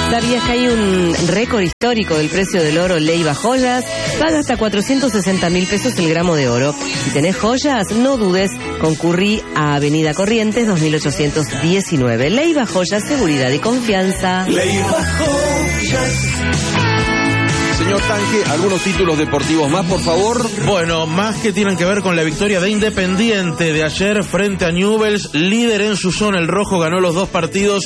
¿Sabías que hay un récord histórico del precio del oro Leiva Joyas? Paga hasta 460.000 pesos el gramo de oro. Si tenés joyas, no dudes, concurrí a Avenida Corrientes 2819. Leiva Joyas, seguridad y confianza. Leiva Joyas. Señor Tanque, algunos títulos deportivos más, por favor. Bueno, más que tienen que ver con la victoria de Independiente de ayer frente a Newell's, líder en su zona. El rojo ganó los 2 partidos